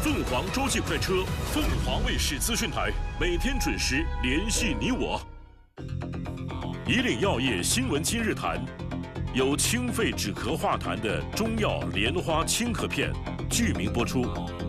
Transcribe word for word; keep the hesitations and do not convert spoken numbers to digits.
凤凰洲际快车，凤凰卫视资讯台，每天准时联系你我。以岭药业新闻今日谈，有清肺止咳化痰的中药莲花清咳片，剧名播出。